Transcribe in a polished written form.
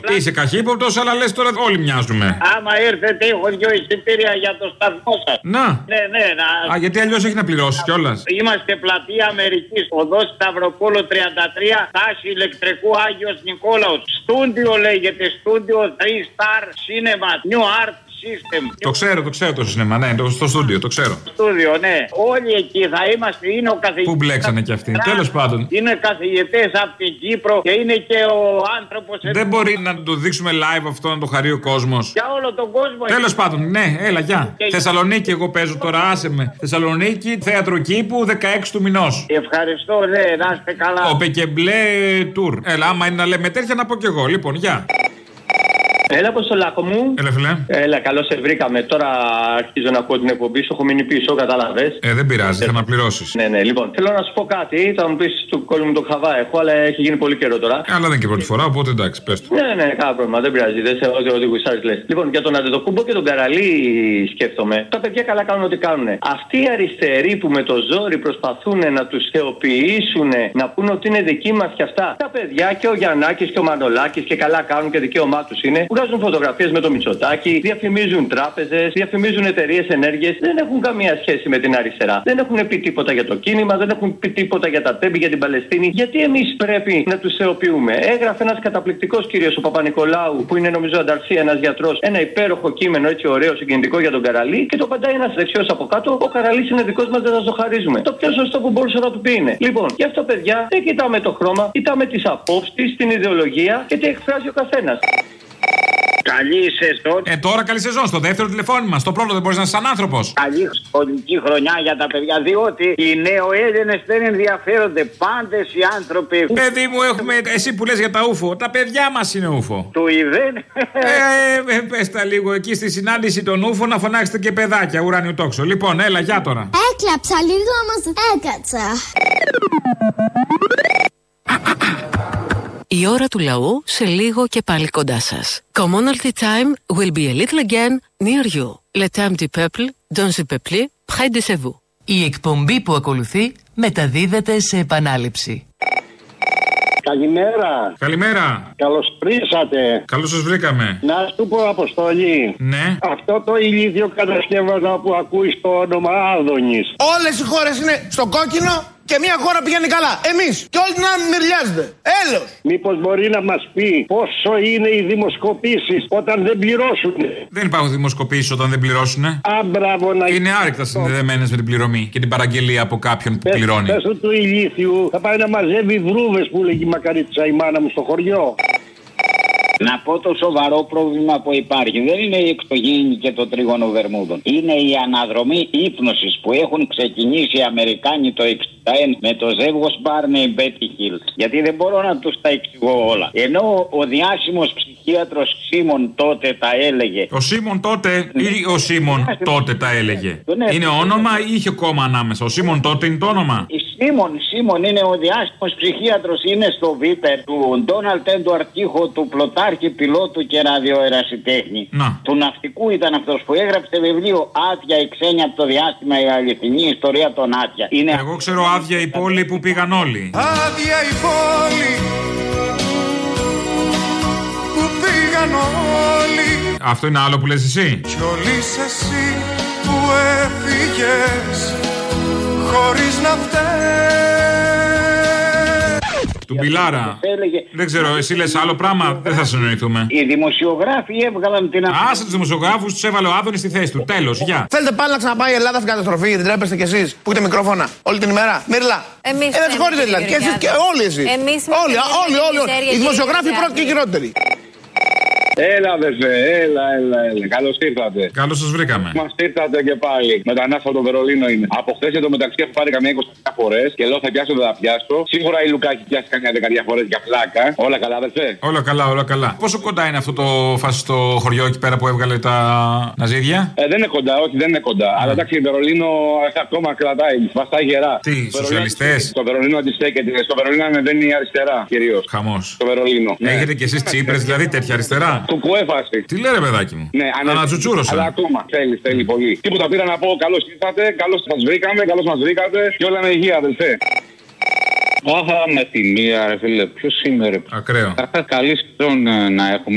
Είσαι καχύποπτος, αλλά λες τώρα όλοι μοιάζουμε. Άμα έρθετε, έχω 2 εισιτήρια για το σταθμό σας. Να. Ναι. Α, γιατί αλλιώς έχει να πληρώσει κιόλας. Είμαστε πλατεία Αμερικής, οδός Σταυροπόλο 33, τάση ηλεκτρικού Άγιος Νικόλαος. Στούντιο λέγεται, στούντιο 3-star cinema, new art system. Το ξέρω το σινεμά, ναι, στο στούντιο, το ξέρω. Στούντιο, ναι. Όλοι εκεί θα είμαστε, είναι ο καθηγητής. Πού μπλέξανε κι αυτοί, τέλος πάντων. Είναι καθηγητές από την Κύπρο και είναι και ο άνθρωπος. Δεν μπορεί να το δείξουμε live αυτό, να το χαρεί ο κόσμος. Για όλο τον κόσμο. Τέλος πάντων, ναι, έλα, γεια. Θεσσαλονίκη, εγώ παίζω τώρα, άσε με. Θεσσαλονίκη, θέατρο Κήπου, 16 του μηνός. Ευχαριστώ, ναι, να είστε καλά. Ο Πεκεμπλέ Tour. Έλα, άμα είναι να λέμε τέτοια, να πω κι εγώ. Λοιπόν, γεια. Έλα, Αποστολάκο μου. Έλα, φιλέ. Έλα, καλώς σε βρήκαμε. Τώρα αρχίζω να ακούω την εκπομπή σου. Έχω μείνει πίσω, κατάλαβες. Δεν πειράζει, θα αναπληρώσεις. Ναι, λοιπόν. Θέλω να σου πω κάτι. Θα μου πεις του κόσμου το χαβά έχω, αλλά έχει γίνει πολύ καιρό τώρα. Αλλά δεν είναι και πρώτη φορά, οπότε εντάξει, πες το. Ναι, κανένα πρόβλημα. Δεν πειράζει. Δεν σε ό,τι γουστάρεις λες. Λοιπόν, για τον Αντετοκούμπο και τον Καραλή σκέφτομαι. Τα παιδιά καλά κάνουν ό,τι κάνουν. Αυτοί οι αριστεροί που με το ζόρι προσπαθούν να τους θεοποιήσουν, να πούνε ότι είναι δικοί μας κι αυτά. Τα παιδιά και ο Γιαννάκης και ο Μανολάκης και καλά κάνουν και δικαίωμά τους είναι. Βγάζουν φωτογραφίες με το Μητσοτάκη, διαφημίζουν τράπεζες, διαφημίζουν εταιρείες ενέργειας. Δεν έχουν καμία σχέση με την αριστερά. Δεν έχουν πει τίποτα για το κίνημα, δεν έχουν πει τίποτα για τα τέμπη, για την Παλαιστίνη. Γιατί εμείς πρέπει να τους θεοποιούμε? Έγραφε ένας καταπληκτικός κύριος, ο Παπα-Νικολάου, που είναι νομίζω ανταρσία, ένας γιατρός, ένα υπέροχο κείμενο έτσι ωραίο, συγκινητικό για τον Καραλή και το παντάει ένας δεξιός από κάτω. Ο Καραλής είναι δικός μας, δεν θα το χαρίζουμε. Το πιο σωστό που μπορούσε να του πει είναι. Λοιπόν, γι' αυτό παιδιά δεν κοιτάμε το χρώμα, κοιτάμε τις απόψεις, την ιδεολογία και τι εκφράζει ο καθένας. Καλή σεζόν. Τώρα καλή σεζόν. Στο δεύτερο τηλεφώνημα. Στο πρώτο δεν μπορείς να είσαι σαν άνθρωπος. Καλή σχολική χρονιά για τα παιδιά. Διότι οι νεοέλληνες δεν ενδιαφέρονται. Πάντες οι άνθρωποι. Παιδί μου, έχουμε. Εσύ που λες για τα ούφο. Τα παιδιά μας είναι ούφο. Του είδεν. Πες τα λίγο εκεί στη συνάντηση των ούφο να φωνάξετε και παιδάκια. Ουράνιο τόξο. Λοιπόν, έλα, γεια τώρα. Έκλαψα λίγο, όμως έκατσα. Η ώρα του λαού σε λίγο και πάλι κοντά σας. Commonalty time will be a little again near you. Le temps du peuple, dans le peuple, près de vous. Η εκπομπή που ακολουθεί μεταδίδεται σε επανάληψη. Καλημέρα. Καλημέρα. Καλώς ορίσατε. Καλώς σας βρήκαμε. Να σου πω, Αποστολή. Ναι. Αυτό το ηλίθιο κατασκεύασμα που ακούει το όνομα Άδωνης. Όλες οι χώρες είναι στο κόκκινο και μια χώρα πηγαίνει καλά. Εμείς και όλοι την άλλη μυριάζεται. Έλεος. Μήπως μπορεί να μας πει πόσο είναι οι δημοσκοπήσεις όταν δεν πληρώσουν? Δεν υπάρχουν δημοσκοπήσεις όταν δεν πληρώσουν. Μπράβο, να είναι άρρηκτα συνδεδεμένες με την πληρωμή και την παραγγελία από κάποιον που πληρώνει. Πες του ηλίθιου θα πάει να μαζεύει βρούβες που λέγει η μακαρίτσα η μάνα μου στο χωριό. Να πω το σοβαρό πρόβλημα που υπάρχει. Δεν είναι η εξωγήινη και το τρίγωνο Βερμούδων. Είναι η αναδρομή ύπνωσης που έχουν ξεκινήσει οι Αμερικάνοι το 1961 με το ζεύγος Μπάρνεϊ Μπέτι Χιλ. Γιατί δεν μπορώ να τους τα εξηγώ όλα. Ενώ ο διάσημος ψυχίατρος Σίμον τότε τα έλεγε. Ο Σίμον τότε ή ο Σίμον τότε τα έλεγε? Είναι όνομα ή είχε κόμμα ανάμεσα? Ο Σίμον τότε είναι το όνομα. Σίμον είναι ο διάσημος ψυχίατρος, είναι στο Βίπερ του Ντόναλτ Έντουαρτ Τύχο, του πλωτάρχη πιλότου και ραδιοερασιτέχνη. Του ναυτικού ήταν αυτός που έγραψε βιβλίο Άδεια η ξένη από το διάστημα, η αληθινή ιστορία των Άδεια. Εγώ ξέρω άδεια η πόλη που πήγαν όλοι. Άδεια η πόλη που πήγαν όλοι. Αυτό είναι άλλο που λες εσύ. Κι όλοι εσύ που έφυγες χωρίς να φταίς. Του Μπιλάρα. Δεν ξέρω, εσύ λες άλλο πράγμα, δεν θα συνοηθούμε. Οι δημοσιογράφοι έβγαλαν την αφήση. Άσε τους δημοσιογράφους, τους έβαλε ο Άδωνης στη θέση του. Τέλος, γεια. Θέλετε πάλι να ξαναπάει η Ελλάδα στην καταστροφή? Δεν τρέπεστε κι εσείς που έχετε μικρόφωνα όλη την ημέρα? Μύρλα. Εμείς δεν συγχωρείτε δηλαδή. Και εσείς και όλοι εσείς. Όλοι. Οι δημοσιογράφοι πρώτοι και χειρότεροι. Έλα, αδερφέ, έλα. Καλώς ήρθατε. Καλώς σας βρήκαμε. Μας ήρθατε και πάλι. Μετανάστα από το Βερολίνο είμαι. Από χθες εδώ μεταξύ έχω πάρει καμιά 20 φορές και λέω θα πιάσω, δεν θα πιάσω. Σίγουρα η Λουκά έχει πιάσει καμιά 10 φορές για πλάκα. Όλα καλά, αδερφέ. Όλα καλά. Πόσο κοντά είναι αυτό το φασιστό χωριό εκεί πέρα που έβγαλε τα ναζίδια? Δεν είναι κοντά, όχι, δεν είναι κοντά. Αλλά εντάξει, η Βερολίνο ακόμα κρατάει, βαστάει γερά. Τι, σοσιαλιστές? Το Βερολίνο αντιστέκεται. Στο Βερολίνο ανεβαίνει η αριστερά κυρίως. Χαμός. Το Βερολίνο. Έχετε κι εσείς Τσίπρες, δηλαδή τέτοια αριστερά? Κουκουέφαση. Τι λέει ρε παιδάκι μου? Ναι, ανατσουτσούρωσα. Αλλά ακόμα θέλει πολύ. Τίποτα, πήρα να πω καλώς ήρθατε, καλώς σας βρήκαμε, καλώς μας βρήκατε και όλα με υγεία, αδελφέ. Αχα, με τη μία, ρε φίλε, ποιος είμαι, ρε. Ακραίο. Καλή σεζόν να έχουμε.